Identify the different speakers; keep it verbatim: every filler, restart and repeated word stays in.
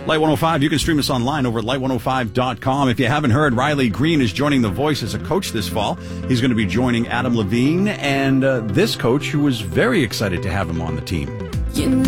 Speaker 1: Light one oh five, you can stream us online over at light one oh five dot com. If you haven't heard, Riley Green is joining The Voice as a coach this fall. He's going to be joining Adam Levine and uh, this coach who was very excited to have him on the team.
Speaker 2: You know